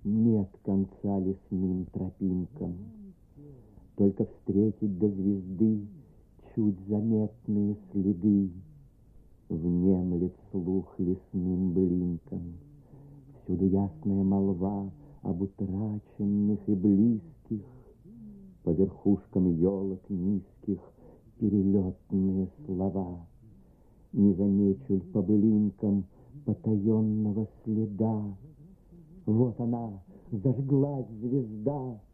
Нет конца лесным тропинкам, только встретить до звезды чуть заметные следы. Внемлет слух лесным былинкам, всюду ясная молва об утраченных и близких, по верхушкам елок низких перелетные слова. Не замечу ль по былинкам потаенного следа? Вот она, зажглась звезда,